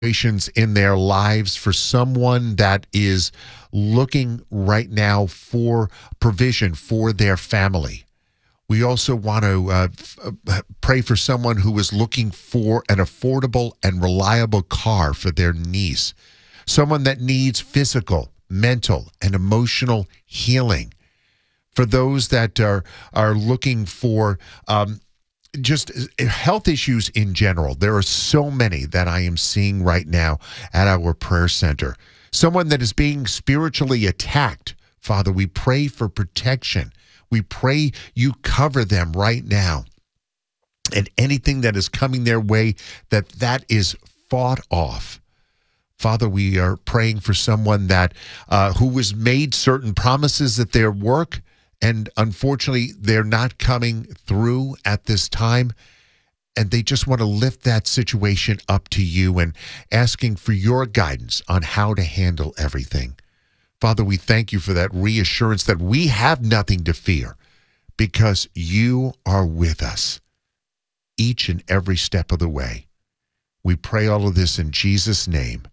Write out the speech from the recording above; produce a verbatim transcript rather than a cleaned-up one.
situations in their lives, for someone that is looking right now for provision for their family. We also want to uh, f- uh, pray for someone who is looking for an affordable and reliable car for their niece, someone that needs physical, mental, and emotional healing. For those that are are looking for um, just health issues in general. There are so many that I am seeing right now at our prayer center. Someone that is being spiritually attacked. Father, we pray for protection. We pray you cover them right now. And anything that is coming their way, that that is fought off. Father, we are praying for someone that uh, who was made certain promises at their work, and unfortunately, they're not coming through at this time. And they just want to lift that situation up to you and asking for your guidance on how to handle everything. Father, we thank you for that reassurance that we have nothing to fear because you are with us each and every step of the way. We pray all of this in Jesus' name.